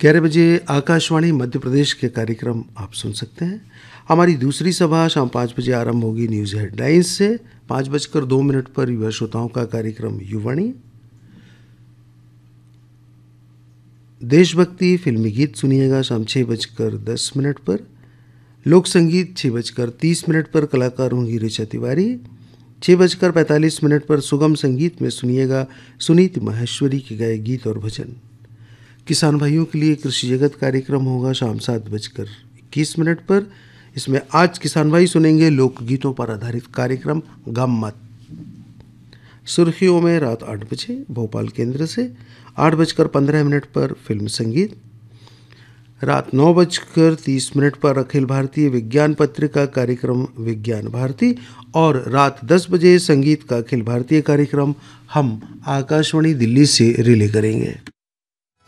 11 बजे आकाशवाणी मध्य प्रदेश के कार्यक्रम आप सुन सकते हैं। हमारी दूसरी सभा शाम 5 बजे आरंभ होगी न्यूज़ हेडलाइंस से। 5:02 पर युवा श्रोताओं का कार्यक्रम युवाणी। देशभक्ति फिल्मी गीत सुनिएगा शाम 6:10 पर। लोक संगीत 6:30 पर, कलाकार होंगी ऋचा तिवारी। 6:45 पर सुगम संगीत में सुनिएगा सुनीति माहेश्वरी के गाए गीत और भजन। किसान भाइयों के लिए कृषि जगत कार्यक्रम होगा शाम 7:21 पर। इसमें आज किसान भाई सुनेंगे लोकगीतों पर आधारित कार्यक्रम गम्मत। सुर्खियों में रात 8 बजे भोपाल केंद्र से 8:15 पर फिल्म संगीत। रात 9:30 पर अखिल भारतीय विज्ञान पत्रिका कार्यक्रम विज्ञान भारती और रात 10 बजे संगीत का अखिल भारतीय कार्यक्रम हम आकाशवाणी दिल्ली से रिले करेंगे।